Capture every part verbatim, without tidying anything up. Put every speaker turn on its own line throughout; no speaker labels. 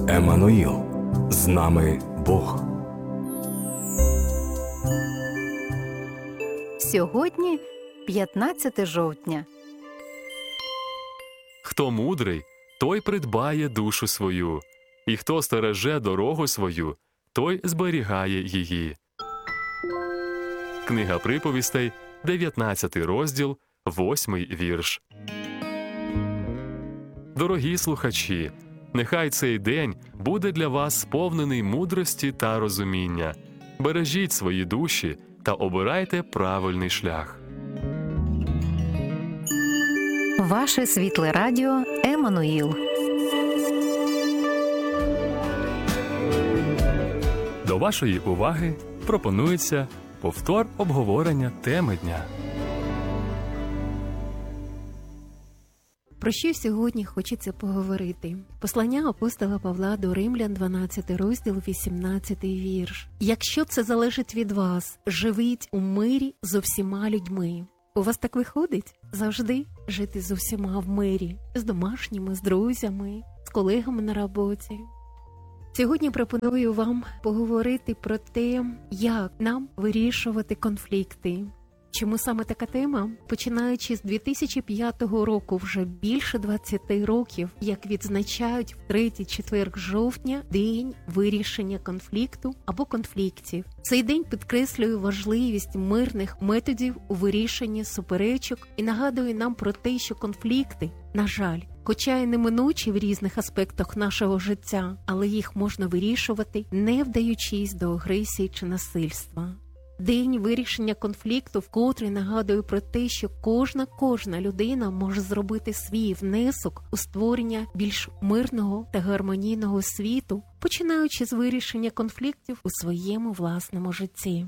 Еммануїл. З нами Бог.
Сьогодні п'ятнадцяте жовтня.
Хто мудрий, той придбає душу свою, і хто стереже дорогу свою, той зберігає її. Книга приповістей, дев'ятнадцятий розділ, восьмий вірш. Дорогі слухачі, нехай цей день буде для вас сповнений мудрості та розуміння. Бережіть свої душі та обирайте правильний шлях.
Ваше світле радіо Еммануїл.
До вашої уваги пропонується повтор обговорення теми дня.
Про що сьогодні хочеться поговорити? Послання апостола Павла до Римлян, дванадцятий розділ, вісімнадцятий вірш. «Якщо це залежить від вас, живіть у мирі з усіма людьми». У вас так виходить? Завжди жити з усіма в мирі, з домашніми, з друзями, з колегами на роботі. Сьогодні пропоную вам поговорити про те, як нам вирішувати конфлікти. Чому саме така тема? Починаючи з дві тисячі п'ятого року, вже більше двадцяти років, як відзначають в третій четверг жовтня День вирішення конфлікту або конфліктів. Цей день підкреслює важливість мирних методів у вирішенні суперечок і нагадує нам про те, що конфлікти, на жаль, хоча й неминучі в різних аспектах нашого життя, але їх можна вирішувати, не вдаючись до агресії чи насильства. День вирішення конфлікту вкотре нагадує про те, що кожна кожна людина може зробити свій внесок у створення більш мирного та гармонійного світу, починаючи з вирішення конфліктів у своєму власному житті.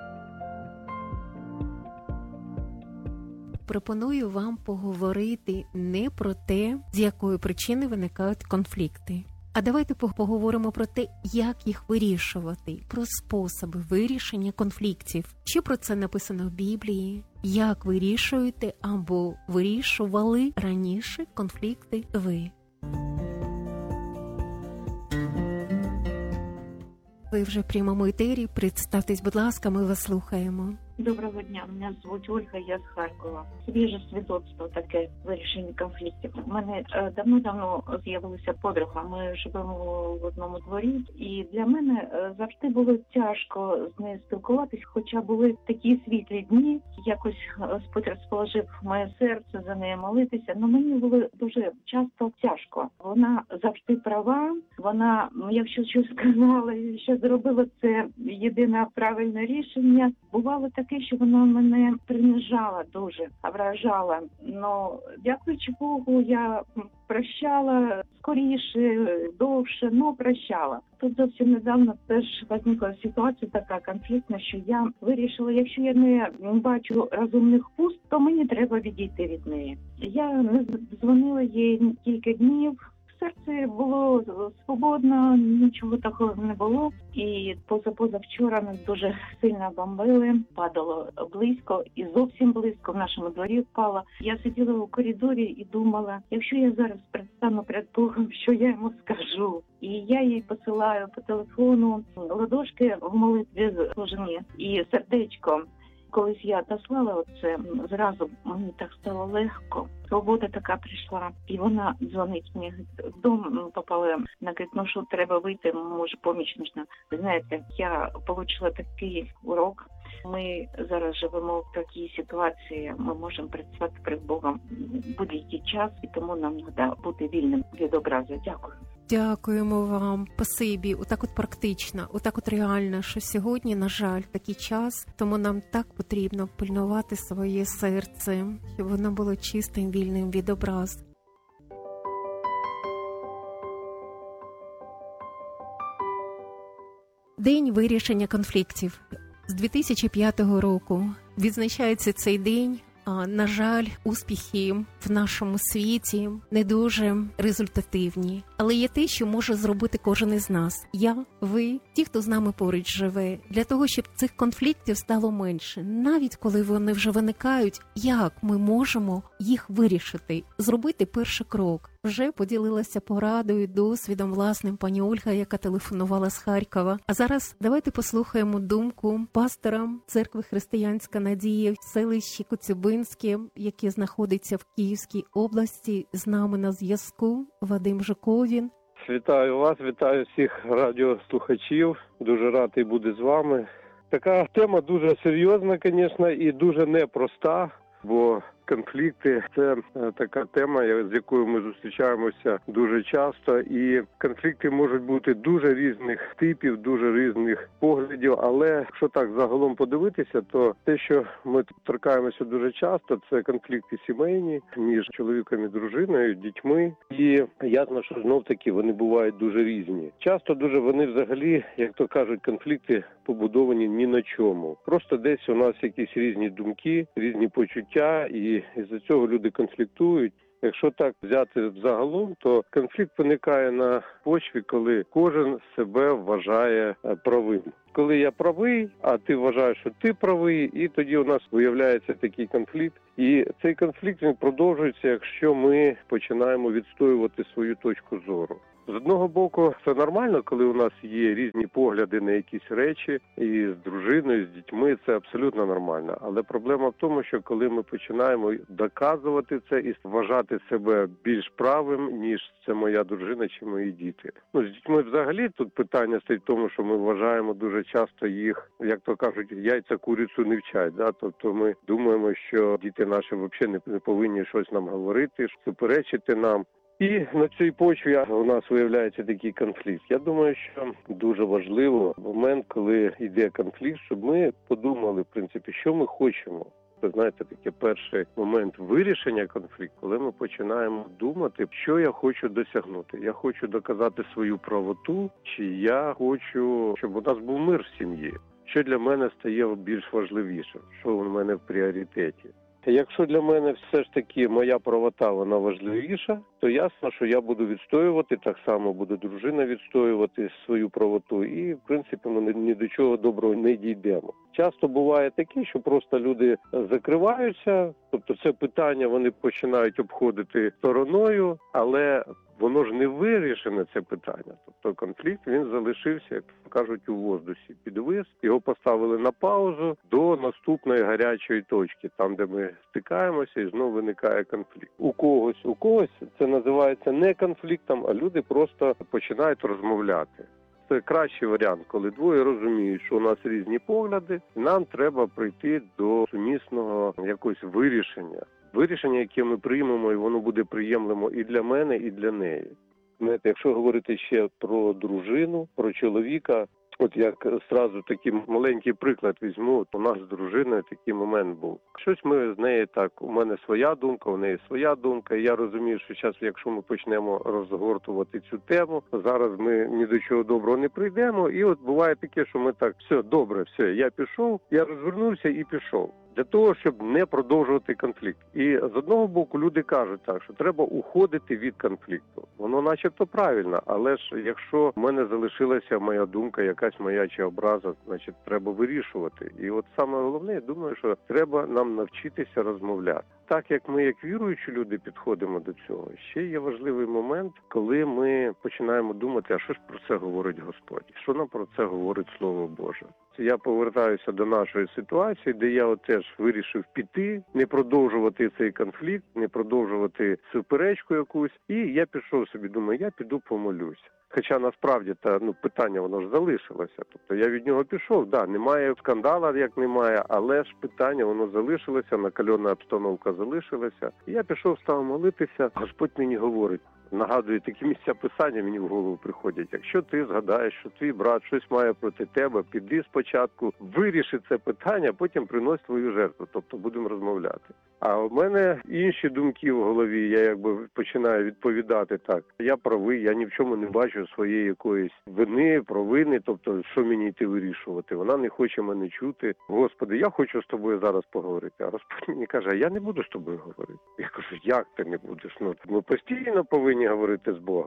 Пропоную вам поговорити не про те, з якої причини виникають конфлікти. А давайте поговоримо про те, як їх вирішувати, про способи вирішення конфліктів. Що про це написано в Біблії? Як вирішуєте або вирішували раніше конфлікти ви? Ви вже в прямому етері. Представтесь, будь ласка, ми вас слухаємо.
Доброго дня, мене звуть Ольга, я з Харкова. Свіже свідоцтво таке вирішення конфліктів. У мене е, давно-давно з'явилася подруга, ми живемо в одному дворі, і для мене е, завжди було тяжко з нею спілкуватись, хоча були такі світлі дні, якось Господь розположив моє серце за нею молитися, але мені було дуже часто тяжко. Вона завжди права, вона, якщо щось сказала, що зробила, це єдине правильне рішення. Бувало таке, що вона мене принижала дуже, вражала. Но, дякуючи Богу, я прощала скоріше, довше, но прощала. Тут зовсім недавно теж виникла ситуація така конфліктна, що я вирішила, якщо я не бачу розумних пуст, то мені треба відійти від неї. Я не дзвонила їй кілька днів. Серце було свободно, нічого такого не було. І поза-позавчора нас дуже сильно бомбили, падало близько і зовсім близько, в нашому дворі впало. Я сиділа у коридорі і думала, якщо я зараз предстану перед Богом, що я йому скажу. І я їй посилаю по телефону ладошки в молитві зложені і сердечко. Колись я дослала оце, зразу мені так стало легко. Свобода така прийшла, і вона дзвонить мені, в дом попала, вона говорить, ну що, треба вийти, може поміч нужна. Ви знаєте, я отримала такий урок. Ми зараз живемо в такій ситуації, ми можемо працювати перед Богом будь-який час, і тому нам треба бути вільним від образи. Дякую.
Дякуємо вам, спасибі. Отак от практично, отак от реально, що сьогодні, на жаль, такий час, тому нам так потрібно пильнувати своє серце, щоб воно було чистим, вільним від образ. День вирішення конфліктів. З дві тисячі п'ятого року відзначається цей день. А, на жаль, успіхи в нашому світі не дуже результативні. Але є те, що може зробити кожен із нас. Я, ви, ті, хто з нами поруч живе. Для того, щоб цих конфліктів стало менше. Навіть коли вони вже виникають, як ми можемо їх вирішити? Зробити перший крок. вже поділилася порадою, досвідом власним пані Ольга, яка телефонувала з Харкова. А зараз давайте послухаємо думку пастора церкви Християнська Надія в селищі Коцюбинське, яке знаходиться в Київській області. З нами на зв'язку Вадим Жуковін.
Вітаю вас, вітаю всіх радіослухачів. Дуже радий бути з вами. Така тема дуже серйозна, звісно, і дуже непроста, бо конфлікти – це така тема, з якою ми зустрічаємося дуже часто, і конфлікти можуть бути дуже різних типів, дуже різних поглядів, але якщо так загалом подивитися, то те, що ми торкаємося дуже часто, це конфлікти сімейні між чоловіком і дружиною, дітьми, і ясно, що знов-таки вони бувають дуже різні. Часто дуже вони взагалі, як то кажуть, конфлікти побудовані ні на чому. Просто десь у нас якісь різні думки, різні почуття, і із-за цього люди конфліктують. Якщо так взяти загалом, то конфлікт виникає на почві, коли кожен себе вважає правим. Коли я правий, а ти вважаєш, що ти правий, і тоді у нас виявляється такий конфлікт. І цей конфлікт він продовжується, якщо ми починаємо відстоювати свою точку зору. З одного боку, це нормально, коли у нас є різні погляди на якісь речі, і з дружиною, з дітьми, це абсолютно нормально. Але проблема в тому, що коли ми починаємо доказувати це і вважати себе більш правим, ніж це моя дружина чи мої діти. Ну, з дітьми взагалі тут питання стоїть в тому, що ми вважаємо дуже часто їх, як то кажуть, яйця курицю не вчать. Да? Тобто ми думаємо, що діти наші взагалі не повинні щось нам говорити, суперечити нам. І на цій почві у нас виявляється такий конфлікт. Я думаю, що дуже важливо момент, коли йде конфлікт, щоб ми подумали, в принципі, що ми хочемо. Це, знаєте, такий перший момент вирішення конфлікту, коли ми починаємо думати, що я хочу досягнути. Я хочу доказати свою правоту, чи я хочу, щоб у нас був мир в сім'ї. Що для мене стає більш важливішим, що у мене в пріоритеті. Якщо для мене все ж таки моя правота, вона важливіша, то ясно, що я буду відстоювати, так само буде дружина відстоювати свою правоту, і, в принципі, ми ні до чого доброго не дійдемо. Часто буває таке, що просто люди закриваються, тобто це питання вони починають обходити стороною, але воно ж не вирішене, це питання. Тобто конфлікт, він залишився, як кажуть, у воздусі. Підвис, його поставили на паузу до наступної гарячої точки, там, де ми стикаємося, і знову виникає конфлікт. У когось, у когось це називається не конфліктом, а люди просто починають розмовляти. Це кращий варіант, коли двоє розуміють, що у нас різні погляди, і нам треба прийти до сумісного якогось вирішення. Вирішення, яке ми приймемо, і воно буде приємлемо і для мене, і для неї. Знаєте, якщо говорити ще про дружину, про чоловіка, от як зразу такий маленький приклад візьму, от у нас з дружиною такий момент був. Щось ми з нею так, у мене своя думка, у неї своя думка, і я розумію, що зараз, якщо ми почнемо розгортувати цю тему, зараз ми ні до чого доброго не прийдемо, і от буває таке, що ми так, все, добре, все, я пішов, я розвернувся і пішов. Для того, щоб не продовжувати конфлікт. І з одного боку люди кажуть так, що треба уходити від конфлікту. Воно начебто правильно, але ж якщо в мене залишилася моя думка, якась моя чи образа, значить треба вирішувати. І от саме головне, я думаю, що треба нам навчитися розмовляти. Так як ми, як віруючі люди, підходимо до цього, ще є важливий момент, коли ми починаємо думати, а що ж про це говорить Господь? Що нам про це говорить Слово Боже? Я повертаюся до нашої ситуації, де я от теж вирішив піти, не продовжувати цей конфлікт, не продовжувати суперечку якусь. І я пішов собі, думаю, я піду помолюся. Хоча насправді та ну питання воно ж залишилося. Тобто я від нього пішов, да, немає скандалу, як немає, але ж питання воно залишилося, накальона обстановка залишилася. І я пішов, став молитися. Господь мені говорить, нагадує, такі місця писання мені в голову приходять. Якщо ти згадаєш, що твій брат щось має проти тебе, піди спочатку, виріши це питання, потім принось твою жертву. Тобто будемо розмовляти. А в мене інші думки в голові, я якби починаю відповідати так. Я правий, я ні в чому не бачу своєї якоїсь вини, провини, тобто що мені йти вирішувати. Вона не хоче мене чути. Господи, я хочу з тобою зараз поговорити. А Господь мені каже, а я не буду з тобою говорити. Я кажу, як ти не будеш? Ну, ми постійно повинні говорити з Богом.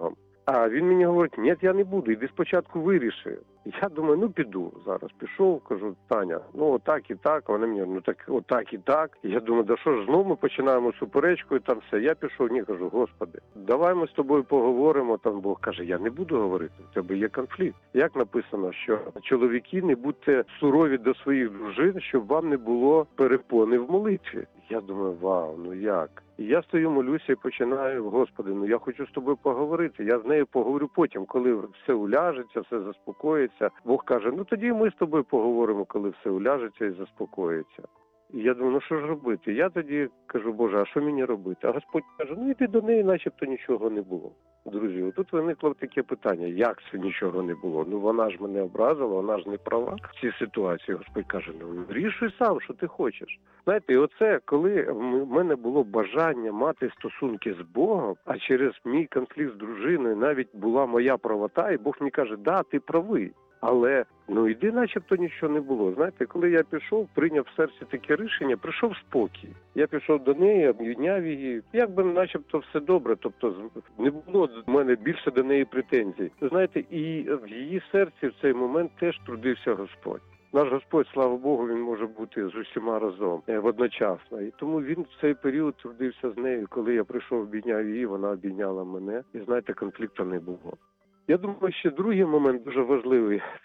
А він мені говорить, ні, я не буду, іди спочатку виріши. Я думаю, ну піду. Зараз пішов, кажу, Таня, ну отак і так. Вона мені, ну так, отак і так. Я думаю, да що ж, знову ми починаємо суперечку і там все. Я пішов, ні, кажу, Господи, давай ми з тобою поговоримо. Там Бог каже, я не буду говорити, в тебе є конфлікт. Як написано, що чоловіки, не будьте сурові до своїх дружин, щоб вам не було перепони в молитві. Я думаю, вау, ну як? І я стою, молюся і починаю, Господи, ну я хочу з тобою поговорити. Я з нею поговорю потім, коли все уляжеться, все заспокоїться. Бог каже, ну тоді ми з тобою поговоримо, коли все уляжеться і заспокоїться. І я думаю, ну що ж робити? Я тоді кажу, Боже, а що мені робити? А Господь каже, ну іди до неї, начебто нічого не було. Друзі, отут виникло таке питання, як це нічого не було? Ну вона ж мене образила, вона ж не права в цій ситуації. Господь каже, ну рішуй сам, що ти хочеш. Знаєте, і оце, коли в мене було бажання мати стосунки з Богом, а через мій конфлікт з дружиною навіть була моя правота, і Бог мені каже, да, ти правий. Але, ну, іди, начебто нічого не було. Знаєте, коли я пішов, прийняв в серці таке рішення, прийшов спокій. Я пішов до неї, обійняв її. Якби, начебто, все добре. Тобто, не було в мене більше до неї претензій. Знаєте, і в її серці в цей момент теж трудився Господь. Наш Господь, слава Богу, Він може бути з усіма разом, одночасно. І тому Він в цей період трудився з нею. Коли я прийшов, обійняв її, вона обійняла мене. І, знаєте, конфлікту не було. Я думаю, ще другий момент дуже важливий